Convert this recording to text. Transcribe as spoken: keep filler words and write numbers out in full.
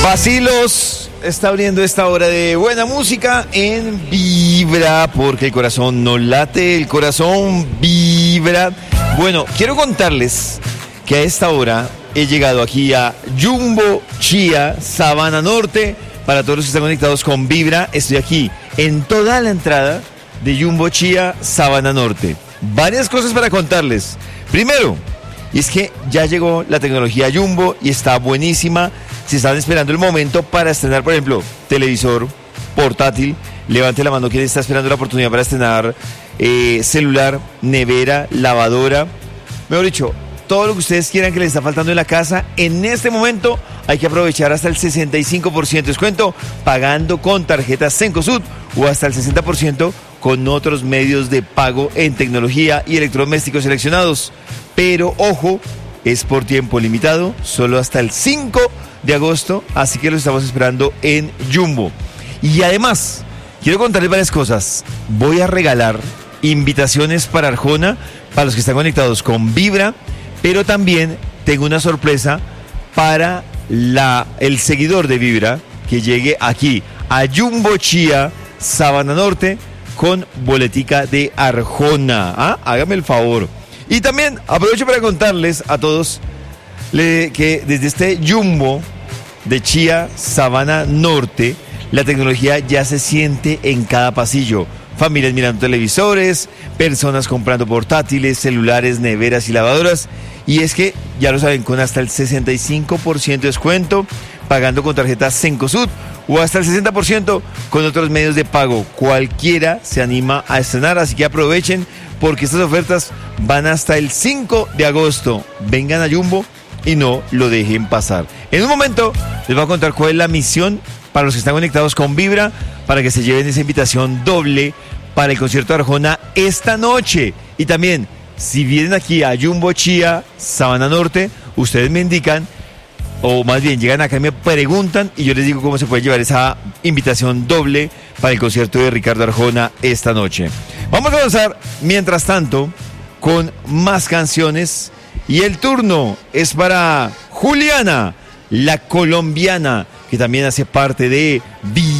Vacilos está abriendo esta hora de buena música en Vibra, porque el corazón no late, el corazón vibra. Bueno, quiero contarles que a esta hora he llegado aquí a Jumbo Chía, Sabana Norte. Para todos los que están conectados con Vibra, estoy aquí en toda la entrada de Jumbo Chía, Sabana Norte. Varias cosas para contarles. Primero, y es que ya llegó la tecnología Jumbo y está buenísima. Si están esperando el momento para estrenar, por ejemplo, televisor portátil, levante la mano quien está esperando la oportunidad para estrenar eh, celular, nevera, lavadora. Mejor dicho, todo lo que ustedes quieran que les está faltando en la casa, en este momento hay que aprovechar hasta el sesenta y cinco por ciento de descuento pagando con tarjetas Cencosud o hasta el sesenta por ciento con otros medios de pago en tecnología y electrodomésticos seleccionados. Pero ojo, es por tiempo limitado, solo hasta el cinco de agosto, así que los estamos esperando en Jumbo. Y además, quiero contarles varias cosas. Voy a regalar invitaciones para Arjona, para los que están conectados con Vibra, pero también tengo una sorpresa para la, el seguidor de Vibra que llegue aquí a Jumbo Chía, Sabana Norte, con boletica de Arjona. ¿Ah? Hágame el favor. Y también aprovecho para contarles a todos le, que desde este Jumbo de Chía, Sabana Norte, la tecnología ya se siente en cada pasillo. Familias mirando televisores, personas comprando portátiles, celulares, neveras y lavadoras. Y es que, ya lo saben, con hasta el sesenta y cinco por ciento de descuento, pagando con tarjeta Cencosud, o hasta el sesenta por ciento con otros medios de pago. Cualquiera se anima a estrenar, así que aprovechen, porque estas ofertas van hasta el cinco de agosto. Vengan a Jumbo y no lo dejen pasar. En un momento les voy a contar cuál es la misión para los que están conectados con Vibra, para que se lleven esa invitación doble para el concierto de Arjona esta noche. Y también, si vienen aquí a Jumbo Chía, Sabana Norte, ustedes me indican, o más bien llegan acá y me preguntan, y yo les digo cómo se puede llevar esa invitación doble para el concierto de Ricardo Arjona esta noche. Vamos a avanzar, mientras tanto, con más canciones, y el turno es para Juliana, la colombiana, que también hace parte de Vibra.